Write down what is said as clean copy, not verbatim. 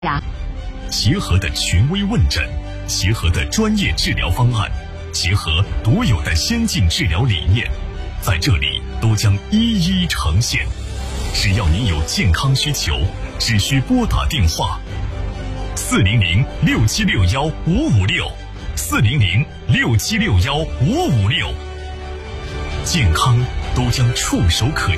呀。 协和的权威问诊，协和的专业治疗方案，协和独有的先进治疗理念，在这里都将一一呈现。只要您有健康需求，只需拨打电话400-676-1556，400-676-1556，健康都将触手可